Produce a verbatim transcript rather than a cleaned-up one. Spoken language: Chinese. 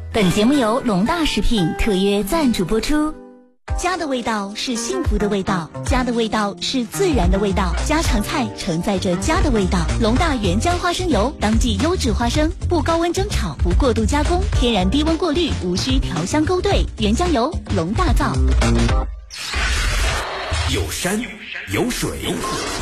本节目由龙大食品特约赞助播出。家的味道是幸福的味道，家的味道是自然的味道，家常菜承载着家的味道。龙大原浆花生油，当季优质花生，不高温蒸炒，不过度加工，天然低温过滤，无需调香勾兑，原浆油，龙大造。 有山有水